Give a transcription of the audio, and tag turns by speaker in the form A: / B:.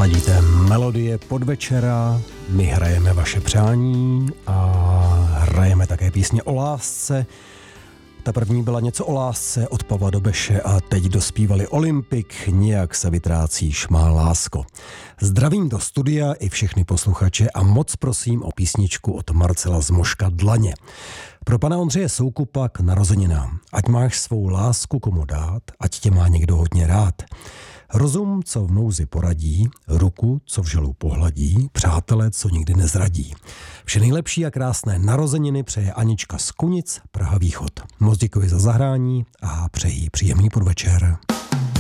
A: Ladíte melodie podvečera, my hrajeme vaše přání a hrajeme také písně o lásce. Ta první byla Něco o lásce od Pavla Dobeše a teď dospívali Olympik, Nějak se vytrácíš, má lásko. Zdravím do studia i všechny posluchače a moc prosím o písničku od Marcela Zmoška Dlaně. Pro pana Ondřeje Soukupa k narozeninám. Ať máš svou lásku komu dát, ať tě má někdo hodně rád. Rozum, co v nouzi poradí, ruku, co v želu pohladí, přátelé, co nikdy nezradí. Vše nejlepší a krásné narozeniny přeje Anička z Kunic, Praha Východ. Moc děkuji za zahrání a přeji příjemný podvečer.